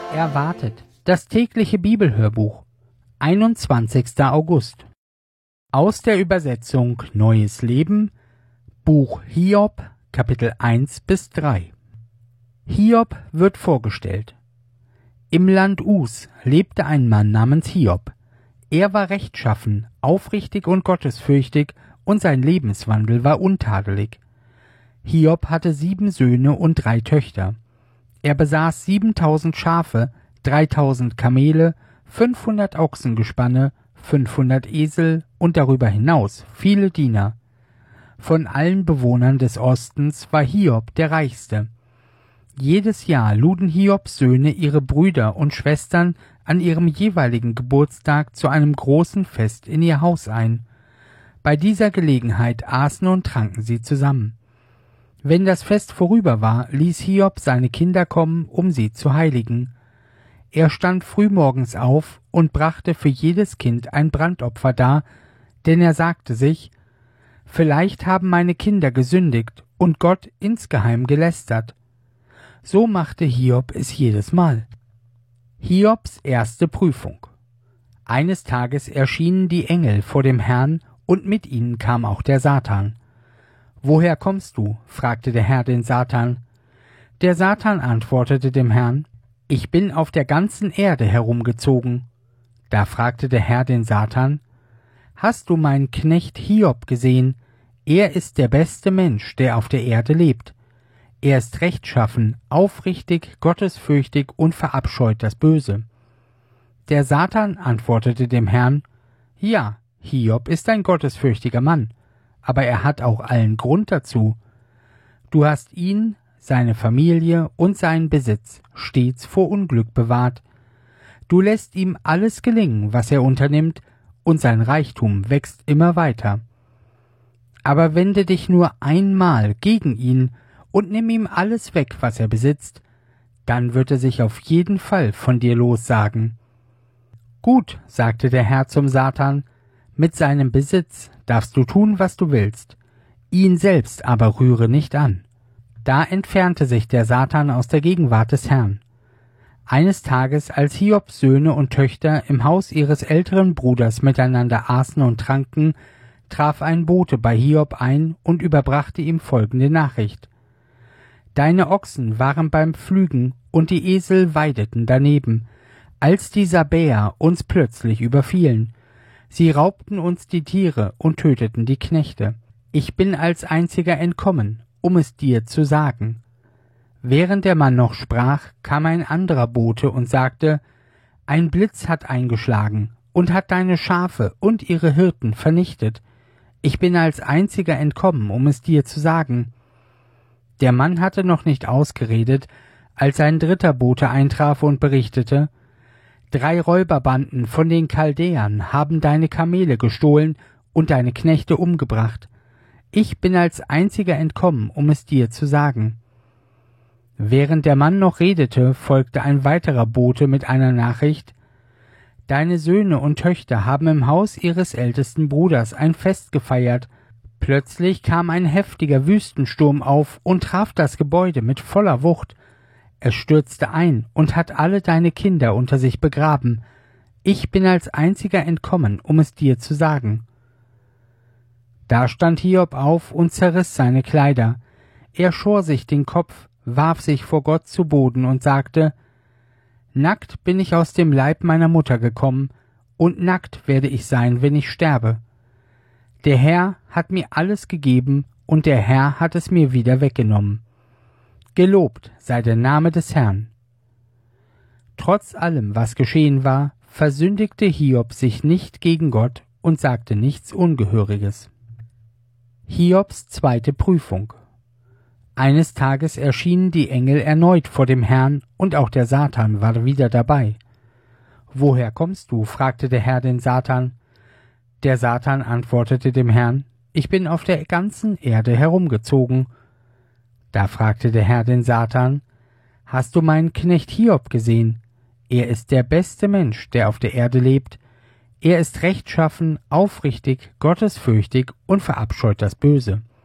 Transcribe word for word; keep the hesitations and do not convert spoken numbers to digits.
Erwartet. Das tägliche Bibelhörbuch. einundzwanzigster August. Aus der Übersetzung Neues Leben, Buch Hiob, Kapitel eins bis drei. Hiob wird vorgestellt. Im Land Us lebte ein Mann namens Hiob. Er war rechtschaffen, aufrichtig und gottesfürchtig, und sein Lebenswandel war untadelig. Hiob hatte sieben Söhne und drei Töchter. Er besaß siebentausend Schafe, dreitausend Kamele, fünfhundert Ochsengespanne, fünfhundert Esel und darüber hinaus viele Diener. Von allen Bewohnern des Ostens war Hiob der reichste. Jedes Jahr luden Hiobs Söhne ihre Brüder und Schwestern an ihrem jeweiligen Geburtstag zu einem großen Fest in ihr Haus ein. Bei dieser Gelegenheit aßen und tranken sie zusammen. Wenn das Fest vorüber war, ließ Hiob seine Kinder kommen, um sie zu heiligen. Er stand frühmorgens auf und brachte für jedes Kind ein Brandopfer dar, denn er sagte sich, vielleicht haben meine Kinder gesündigt und Gott insgeheim gelästert. So machte Hiob es jedes Mal. Hiobs erste Prüfung. Eines Tages erschienen die Engel vor dem Herrn, und mit ihnen kam auch der Satan. »Woher kommst du?« fragte der Herr den Satan. Der Satan antwortete dem Herrn, »Ich bin auf der ganzen Erde herumgezogen.« Da fragte der Herr den Satan, »Hast du meinen Knecht Hiob gesehen? Er ist der beste Mensch, der auf der Erde lebt. Er ist rechtschaffen, aufrichtig, gottesfürchtig und verabscheut das Böse.« Der Satan antwortete dem Herrn, »Ja, Hiob ist ein gottesfürchtiger Mann, aber er hat auch allen Grund dazu. Du hast ihn, seine Familie und seinen Besitz stets vor Unglück bewahrt. Du lässt ihm alles gelingen, was er unternimmt, und sein Reichtum wächst immer weiter. Aber wende dich nur einmal gegen ihn und nimm ihm alles weg, was er besitzt, dann wird er sich auf jeden Fall von dir lossagen.« »Gut«, sagte der Herr zum Satan, »mit seinem Besitz darfst du tun, was du willst, ihn selbst aber rühre nicht an.« Da entfernte sich der Satan aus der Gegenwart des Herrn. Eines Tages, als Hiobs Söhne und Töchter im Haus ihres älteren Bruders miteinander aßen und tranken, traf ein Bote bei Hiob ein und überbrachte ihm folgende Nachricht. »Deine Ochsen waren beim Pflügen und die Esel weideten daneben, als die Sabäer uns plötzlich überfielen. Sie raubten uns die Tiere und töteten die Knechte. Ich bin als einziger entkommen, um es dir zu sagen.« Während der Mann noch sprach, kam ein anderer Bote und sagte, »Ein Blitz hat eingeschlagen und hat deine Schafe und ihre Hirten vernichtet. Ich bin als einziger entkommen, um es dir zu sagen.« Der Mann hatte noch nicht ausgeredet, als ein dritter Bote eintraf und berichtete, »Drei Räuberbanden von den Chaldäern haben deine Kamele gestohlen und deine Knechte umgebracht. Ich bin als einziger entkommen, um es dir zu sagen.« Während der Mann noch redete, folgte ein weiterer Bote mit einer Nachricht, »Deine Söhne und Töchter haben im Haus ihres ältesten Bruders ein Fest gefeiert. Plötzlich kam ein heftiger Wüstensturm auf und traf das Gebäude mit voller Wucht. Es stürzte ein und hat alle deine Kinder unter sich begraben. Ich bin als einziger entkommen, um es dir zu sagen.« Da stand Hiob auf und zerriss seine Kleider. Er schor sich den Kopf, warf sich vor Gott zu Boden und sagte, »Nackt bin ich aus dem Leib meiner Mutter gekommen, und nackt werde ich sein, wenn ich sterbe. Der Herr hat mir alles gegeben, und der Herr hat es mir wieder weggenommen. Gelobt sei der Name des Herrn.« Trotz allem, was geschehen war, versündigte Hiob sich nicht gegen Gott und sagte nichts Ungehöriges. Hiobs zweite Prüfung. Eines Tages erschienen die Engel erneut vor dem Herrn, und auch der Satan war wieder dabei. »Woher kommst du?« fragte der Herr den Satan. Der Satan antwortete dem Herrn, »Ich bin auf der ganzen Erde herumgezogen.« Da fragte der Herr den Satan, »Hast du meinen Knecht Hiob gesehen? Er ist der beste Mensch, der auf der Erde lebt. Er ist rechtschaffen, aufrichtig, gottesfürchtig und verabscheut das Böse.